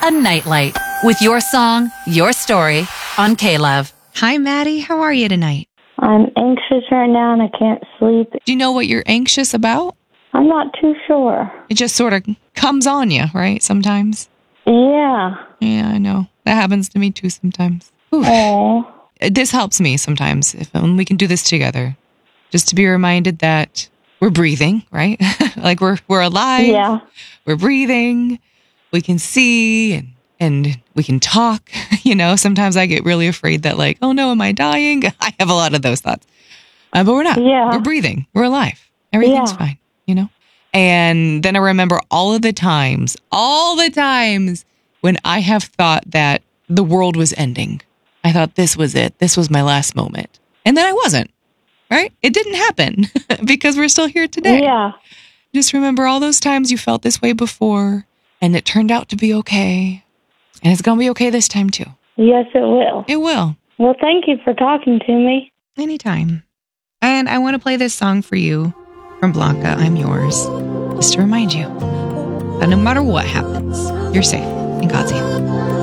A Nightlight with your song, your story on K-Love. Hi, Maddie. How are you tonight? I'm anxious right now and I can't sleep. Do you know what you're anxious about? I'm not too sure. It just sort of comes on you, right? Sometimes. Yeah. Yeah, I know. That happens to me too sometimes. Whew. Oh. This helps me sometimes if we can do this together. Just to be reminded that we're breathing, right? Like we're alive. Yeah. We're breathing. We can see and we can talk. Sometimes I get really afraid that like, oh no, am I dying? I have a lot of those thoughts. But we're not. Yeah. We're breathing. We're alive. Everything's fine, And then I remember all the times when I have thought that the world was ending. I thought this was it. This was my last moment. And then I wasn't, right? It didn't happen because we're still here today. Yeah. Just remember all those times you felt this way before and it turned out to be okay. And it's going to be okay this time too. Yes, it will. It will. Well, thank you for talking to me. Anytime. And I want to play this song for you from Blanca, I'm Yours, just to remind you that no matter what happens, you're safe in God's hands.